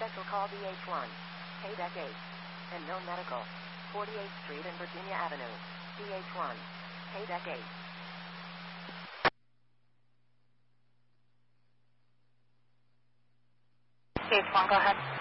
Special call DH1. KDEC 8. And no medical. 48th Street and Virginia Avenue. DH1. KDEC 8. DH1, go ahead.